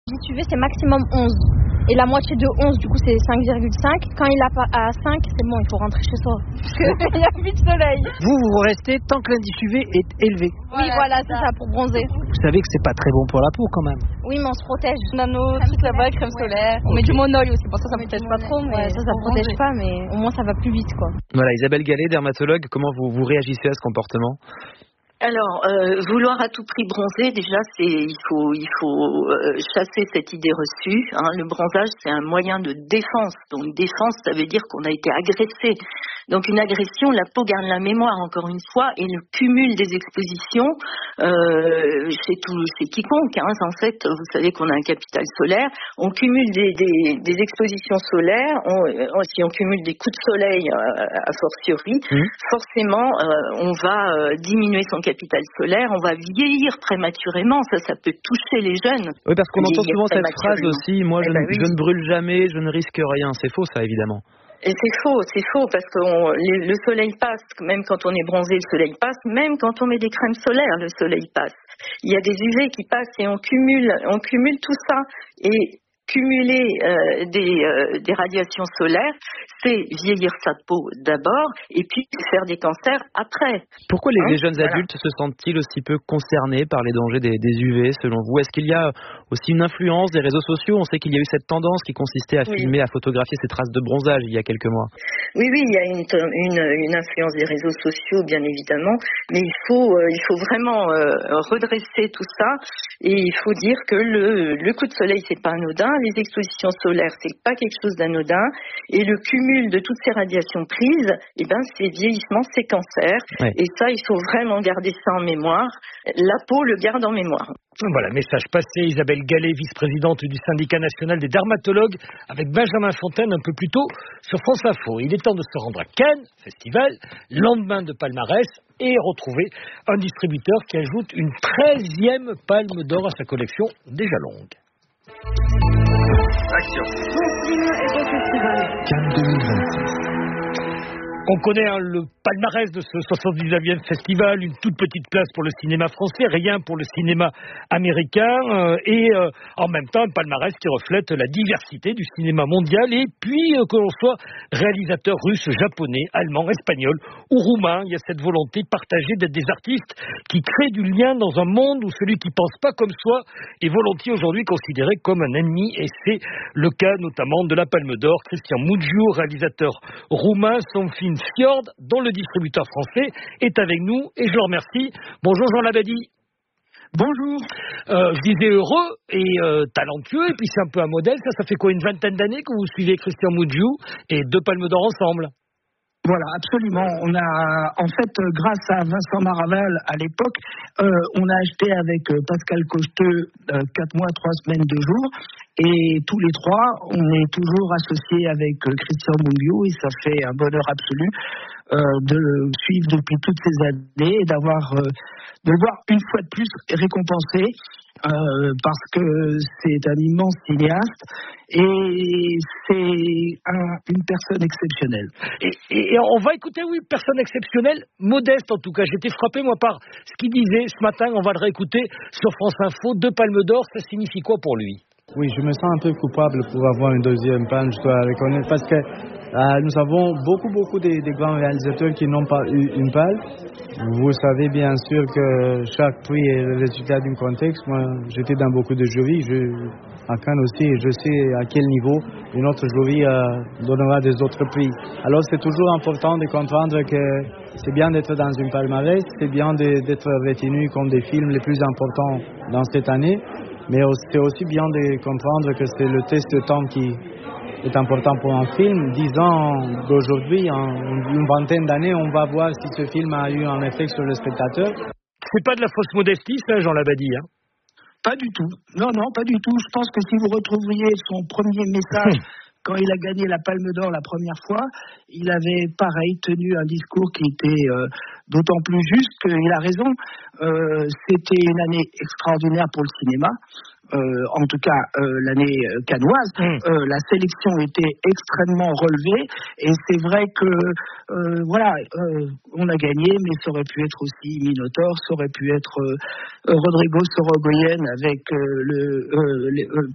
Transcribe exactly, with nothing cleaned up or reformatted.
L'indice U V, c'est maximum onze. Et la moitié de onze, du coup, c'est cinq virgule cinq. Quand il est à cinq, c'est bon, il faut rentrer chez soi. Parce qu'il n'y a plus de soleil. Vous, vous restez tant que l'indice U V est élevé. Oui, voilà, c'est ça, pour bronzer. Vous savez que c'est pas très bon pour la peau quand même. Oui, mais on se protège. Nano, truc là-bas, crème solaire. On met du monol aussi. Bon, ça, ça ne protège pas trop, mais ouais, ça, ça protège pas, mais au moins, ça va plus vite, quoi. Voilà, Isabelle Gallet, dermatologue, comment vous, vous réagissez à ce comportement ? Alors, euh, vouloir à tout prix bronzer, déjà, c'est il faut il faut euh, chasser cette idée reçue. Hein. Le bronzage, c'est un moyen de défense. Donc, défense, ça veut dire qu'on a été agressé. Donc, une agression, la peau garde la mémoire, encore une fois, et le cumul des expositions, euh, chez tout, chez quiconque. Hein. En fait, vous savez qu'on a un capital solaire. On cumule des, des, des expositions solaires. On, si on cumule des coups de soleil, euh, a fortiori, mmh. forcément, euh, on va euh, diminuer son capital solaire, on va vieillir prématurément, ça, ça peut toucher les jeunes. Oui, parce qu'on entend souvent cette phrase aussi, moi je, eh ben, ne, oui. je ne brûle jamais, je ne risque rien. C'est faux ça, évidemment. Et c'est faux, c'est faux, parce que on, le, le soleil passe, même quand on est bronzé, le soleil passe, même quand on met des crèmes solaires, le soleil passe. Il y a des U V qui passent et on cumule, on cumule tout ça. Et cumuler euh, des, euh, des radiations solaires, c'est vieillir sa peau d'abord et puis faire des cancers après. Pourquoi les, hein les jeunes voilà. adultes se sentent-ils aussi peu concernés par les dangers des, des U V selon vous ? Est-ce qu'il y a aussi une influence des réseaux sociaux ? On sait qu'il y a eu cette tendance qui consistait à oui. filmer, à photographier ces traces de bronzage il y a quelques mois. Oui, oui, il y a une, une, une influence des réseaux sociaux, bien évidemment, mais il faut, euh, il faut vraiment euh, redresser tout ça et il faut dire que le, le coup de soleil, c'est pas anodin. Les expositions solaires, c'est pas quelque chose d'anodin. Et le cumul de toutes ces radiations prises, eh ben, c'est vieillissement, c'est cancer. Ouais. Et ça, il faut vraiment garder ça en mémoire. La peau le garde en mémoire. Voilà, message passé. Isabelle Gallet, vice-présidente du syndicat national des dermatologues, avec Benjamin Fontaine un peu plus tôt sur France Info. Il est temps de se rendre à Cannes, festival, lendemain de palmarès, et retrouver un distributeur qui ajoute une treizième palme d'or à sa collection déjà longue. Action. Cannes deux mille vingt-six. On connaît hein, le palmarès de ce soixante-dix-neuvième festival, une toute petite place pour le cinéma français, rien pour le cinéma américain, euh, et euh, en même temps un palmarès qui reflète la diversité du cinéma mondial, et puis euh, que l'on soit réalisateur russe, japonais, allemand, espagnol ou roumain, il y a cette volonté partagée d'être des artistes qui créent du lien dans un monde où celui qui pense pas comme soi est volontiers aujourd'hui considéré comme un ennemi, et c'est le cas notamment de la Palme d'Or. Cristian Mungiu, réalisateur roumain, son film Fjord, dont le distributeur français est avec nous, et je le remercie. Bonjour Jean Labadie. Bonjour. Euh, je disais heureux et euh, talentueux, et puis c'est un peu un modèle. Ça, ça fait quoi, une vingtaine d'années que vous suivez Cristian Mungiu et deux Palmes d'Or ensemble? Voilà, absolument. On a, en fait, grâce à Vincent Maraval, à l'époque, euh, on a acheté avec Pascal Cocheteux euh, quatre mois, trois semaines, deux jours. Et tous les trois, on est toujours associés avec euh, Cristian Mungiu, et ça fait un bonheur absolu euh, de le suivre depuis toutes ces années et d'avoir, euh, de le voir une fois de plus récompensé. Euh, parce que c'est un immense cinéaste et c'est un, une personne exceptionnelle. Et, et, et on va écouter, oui, personne exceptionnelle, modeste en tout cas. J'étais frappé, moi, par ce qu'il disait ce matin. On va le réécouter sur France Info. Deux Palmes d'Or, ça signifie quoi pour lui? Oui, je me sens un peu coupable pour avoir une deuxième palme, je dois reconnaître, parce que euh, nous avons beaucoup, beaucoup de, de grands réalisateurs qui n'ont pas eu une palme. Vous savez bien sûr que chaque prix est le résultat d'un contexte. Moi, j'étais dans beaucoup de jurys, je, à Cannes aussi, et je sais à quel niveau une autre jury euh, donnera des autres prix. Alors, c'est toujours important de comprendre que c'est bien d'être dans une palmarès, c'est bien de, d'être retenu comme des films les plus importants dans cette année. Mais c'est aussi bien de comprendre que c'est le test de temps qui est important pour un film. Dix ans d'aujourd'hui, en une vingtaine d'années, on va voir si ce film a eu un effet sur le spectateur. C'est pas de la fausse modestie, ça, Jean Labadie, hein? Pas du tout. Non, non, pas du tout. Je pense que si vous retrouviez son premier message quand il a gagné la Palme d'Or la première fois, il avait, pareil, tenu un discours qui était euh, d'autant plus juste qu'il a raison. Euh, c'était une année extraordinaire pour le cinéma. Euh, en tout cas euh, l'année euh, cannoise, mmh. euh, la sélection était extrêmement relevée, et c'est vrai que euh, voilà, euh, on a gagné, mais ça aurait pu être aussi Minotaur, ça aurait pu être euh, Rodrigo Sorogoyen avec euh, le, euh, le euh,